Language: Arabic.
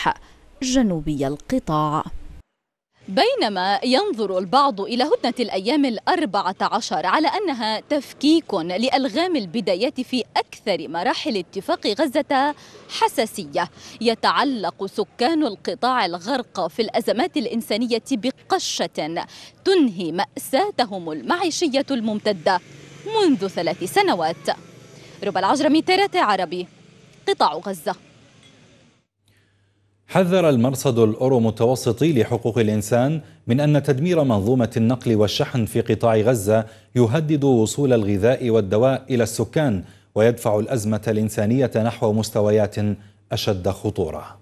رفح جنوبي القطاع. بينما ينظر البعض إلى هدنة الأيام 14 على أنها تفكيك لألغام البدايات في أكثر مراحل اتفاق غزة حساسية، يتعلق سكان القطاع الغرق في الأزمات الإنسانية بقشة تنهي مأساتهم المعيشية الممتدة منذ 3 سنوات. ربى العجرمي، ترات عربي، قطاع غزة. حذر المرصد الأورو متوسطي لحقوق الإنسان من أن تدمير منظومة النقل والشحن في قطاع غزة يهدد وصول الغذاء والدواء إلى السكان ويدفع الأزمة الإنسانية نحو مستويات أشد خطورة.